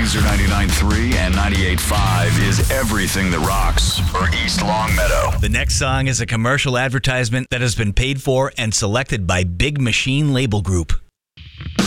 Weezer 99.3 and 98.5 is everything that rocks for East Longmeadow. The next song is a commercial advertisement that has been paid for and selected by Big Machine Label Group.